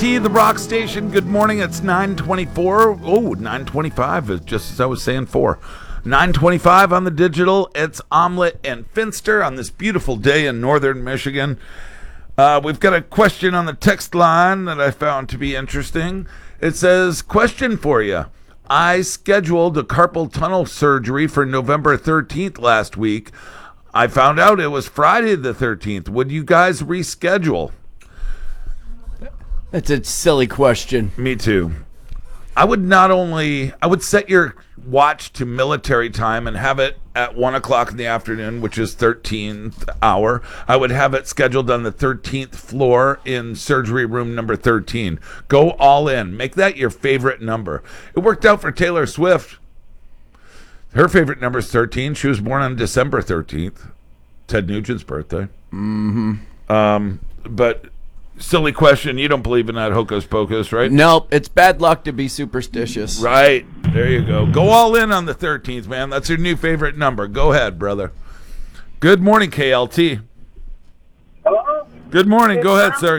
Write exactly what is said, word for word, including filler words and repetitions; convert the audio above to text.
T, the rock station. Good morning. It's nine twenty-four. Oh, nine twenty-five is just as I was saying four. nine twenty-five on the digital. It's Omelet and Finster on this beautiful day in northern Michigan. Uh, we've got a question on the text line that I found to be interesting. It says, question for you. I scheduled a carpal tunnel surgery for November thirteenth last week. I found out it was Friday the thirteenth. Would you guys reschedule? That's a silly question. Me too. I would not only, I would set your watch to military time and have it at one o'clock in the afternoon, which is thirteenth hour. I would have it scheduled on the thirteenth floor in surgery room number thirteen. Go all in. Make that your favorite number. It worked out for Taylor Swift. Her favorite number is thirteen. She was born on December thirteenth. Ted Nugent's birthday. Mm-hmm. Um, but silly question. You don't believe in that hocus pocus, right? Nope. It's bad luck to be superstitious. Right. There you go. Go all in on the thirteenth, man. That's your new favorite number. Go ahead, brother. Good morning, K L T. Hello? Good morning. Go ahead, sir.